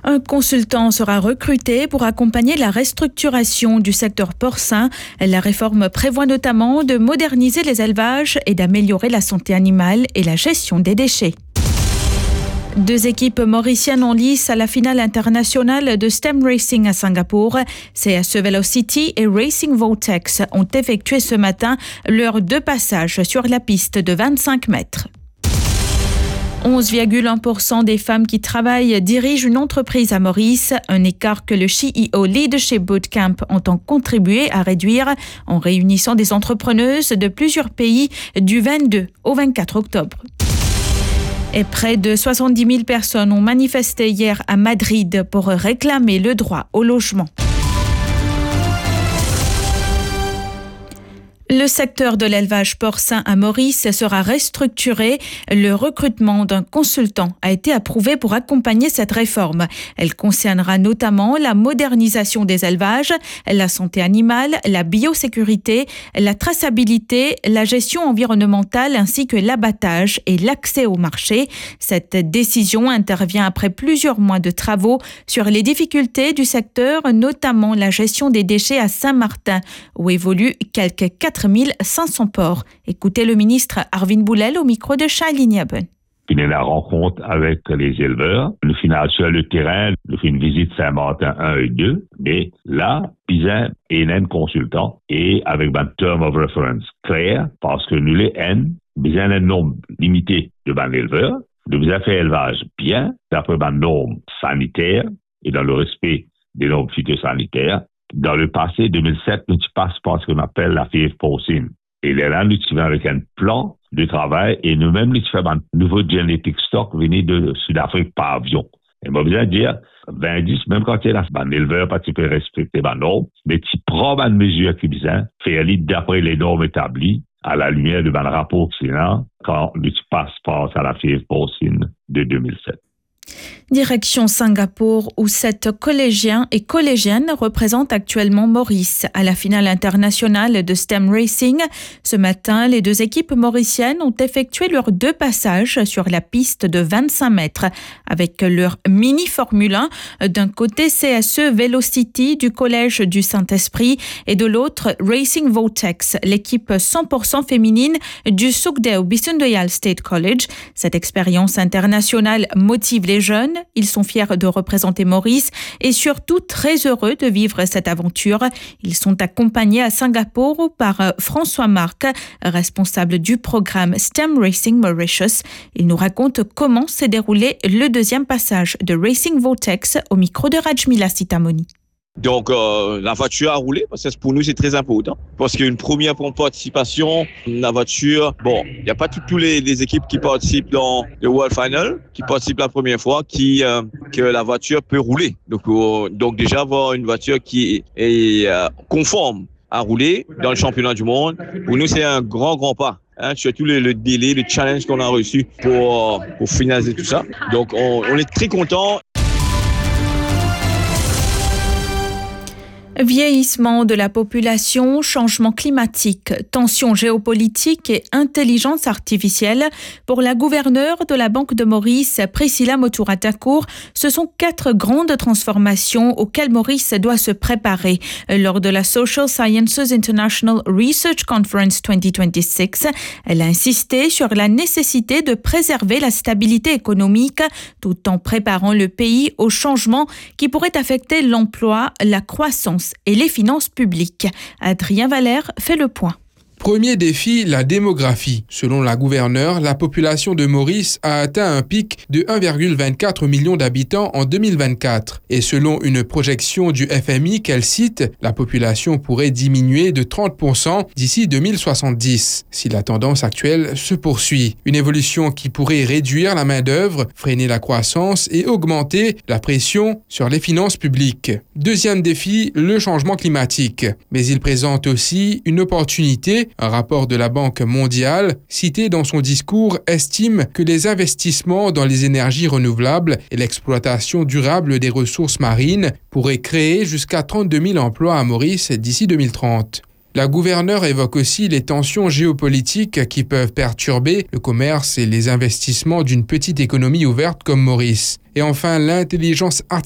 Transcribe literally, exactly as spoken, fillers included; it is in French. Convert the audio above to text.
Un consultant sera recruté pour accompagner la restructuration du secteur porcin. La réforme prévoit notamment de moderniser les élevages et d'améliorer la santé animale et la gestion des déchets. Deux équipes mauriciennes en lice à la finale internationale de STEM Racing à Singapour. C S E Velocity et Racing Vortex ont effectué ce matin leurs deux passages sur la piste de vingt-cinq mètres. onze virgule un pour cent des femmes qui travaillent dirigent une entreprise à Maurice, un écart que le C E O Leadership Bootcamp entend contribuer à réduire en réunissant des entrepreneuses de plusieurs pays du vingt-deux au vingt-quatre octobre. Et près de soixante-dix mille personnes ont manifesté hier à Madrid pour réclamer le droit au logement. Le secteur de l'élevage porcin à Maurice sera restructuré. Le recrutement d'un consultant a été approuvé pour accompagner cette réforme. Elle concernera notamment la modernisation des élevages, la santé animale, la biosécurité, la traçabilité, la gestion environnementale ainsi que l'abattage et l'accès au marché. Cette décision intervient après plusieurs mois de travaux sur les difficultés du secteur, notamment la gestion des déchets à Saint-Martin, où évoluent quelques quatre mille cinq cents porcs. Écoutez le ministre Arvin Boulel au micro de Charlie Niaben. Puis la rencontre avec les éleveurs. Nous finissons sur le terrain, nous faisons une visite Saint-Martin un et deux, mais là, Pisin est un consultant et avec un term of reference clair, parce que nous les haines, Pisin a un nombre limité de ban éleveurs. Nous avons fait élevage bien, d'après un norme sanitaire et dans le respect des normes phytosanitaires. Dans le passé, deux mille sept, nous passons par ce qu'on appelle la fièvre porcine. Et là, nous sommes avec un plan de travail et nous-mêmes, nous faisons un nouveau génétique stock venu de Sud-Afrique par avion. Et moi, je veux dire, vingt dix, même quand il y a un éleveur, pas tu peux respecter ma norme, mais tu prends une mesure qui vient faire d'après les normes établies à la lumière de mon rapport Sénat quand nous passons par à la fièvre porcine de deux mille sept. Direction Singapour, où sept collégiens et collégiennes représentent actuellement Maurice à la finale internationale de STEM Racing. Ce matin, les deux équipes mauriciennes ont effectué leurs deux passages sur la piste de vingt-cinq mètres avec leur mini Formule un. D'un côté, C S E Velocity du Collège du Saint-Esprit et de l'autre, Racing Vortex, l'équipe cent pour cent féminine du Sukdeu Bisundoyal State College. Cette expérience internationale motive les jeunes. Ils sont fiers de représenter Maurice et surtout très heureux de vivre cette aventure. Ils sont accompagnés à Singapour par François Marc, responsable du programme STEM Racing Mauritius. Il nous raconte comment s'est déroulé le deuxième passage de Racing Vortex au micro de Rajmila Sitamoni. Donc, euh, la voiture a roulé, parce que pour nous, c'est très important. Parce qu'une première participation, la voiture, bon, il n'y a pas toutes les, les équipes qui participent dans le World Final, qui participent la première fois, qui euh, que la voiture peut rouler. Donc, euh, donc déjà, avoir une voiture qui est euh, conforme à rouler dans le championnat du monde, pour nous, c'est un grand, grand pas. Hein, surtout le, le délai, le challenge qu'on a reçu pour, pour finaliser tout ça. Donc, on, on est très contents. Vieillissement de la population, changement climatique, tensions géopolitiques et intelligence artificielle. Pour la gouverneure de la Banque de Maurice, Priscilla Motouratakour, ce sont quatre grandes transformations auxquelles Maurice doit se préparer. Lors de la Social Sciences International Research Conference vingt vingt-six, elle a insisté sur la nécessité de préserver la stabilité économique tout en préparant le pays aux changements qui pourraient affecter l'emploi, la croissance et les finances publiques. Adrien Valère fait le point. Premier défi, la démographie. Selon la gouverneure, la population de Maurice a atteint un pic de un virgule vingt-quatre million d'habitants en deux mille vingt-quatre. Et selon une projection du F M I qu'elle cite, la population pourrait diminuer de trente pour cent d'ici deux mille soixante-dix, si la tendance actuelle se poursuit. Une évolution qui pourrait réduire la main-d'œuvre, freiner la croissance et augmenter la pression sur les finances publiques. Deuxième défi, le changement climatique. Mais il présente aussi une opportunité. Un rapport de la Banque mondiale, cité dans son discours, estime que les investissements dans les énergies renouvelables et l'exploitation durable des ressources marines pourraient créer jusqu'à trente-deux mille emplois à Maurice d'ici deux mille trente. La gouverneure évoque aussi les tensions géopolitiques qui peuvent perturber le commerce et les investissements d'une petite économie ouverte comme Maurice. Et enfin, l'intelligence artificielle